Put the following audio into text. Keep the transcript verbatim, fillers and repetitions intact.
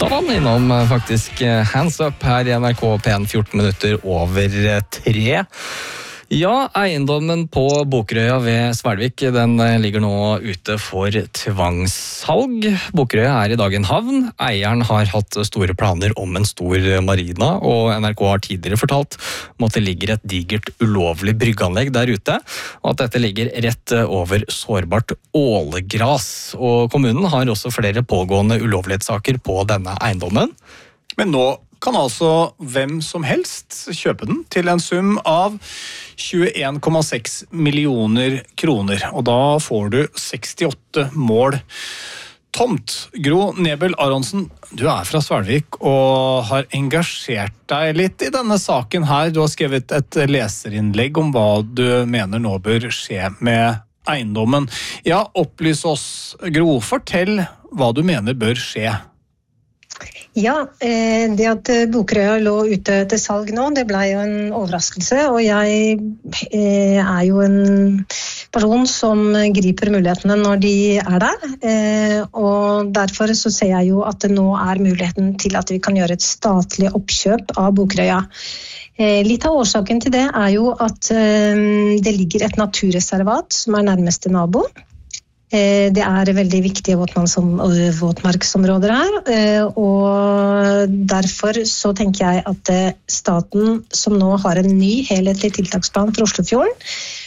var han innom faktisk Hands Up her i N R K P en fjorten minutter over tre. Ja, eiendommen på Bokerøya ved Svelvik, den ligger nå ute for tvangssalg. Bokerøya er i dag en havn. Eieren har hatt store planer om en stor marina, og N R K har tidligere fortalt om at det ligger et digert ulovlig bryggeanlegg der ute, og at dette ligger rett over sårbart ålegras. Og kommunen har også flere pågående ulovlighetssaker på denne eiendommen. Men nå kan altså hvem som helst kjøpe den til en sum av tjueen komma seks millioner kroner, og da får du sekstiåtte mål tomt. Gro Nebel Aronsen, du er fra Svelvik og har engasjert deg litt i denne saken her. Du har skrevet et leserinnlegg om hva du mener nå bør skje med eiendommen. Ja, opplys oss, Gro. Fortell hva du mener bør skje. Ja, det at Bokerøya lå ute til salg nå, det ble jo en overraskelse, og jeg er jo en person som griper mulighetene når de er der, og derfor så ser jeg jo at det nå er muligheten til at vi kan gjøre et statlig oppkjøp av Bokerøya. Litt av årsaken til det er jo at det ligger et naturreservat som er nærmeste nabo. Det er veldig viktige våtmarksområder her, og derfor så tenker jeg at staten, som nå har en ny helhetlig tiltaksplan for Oslofjorden,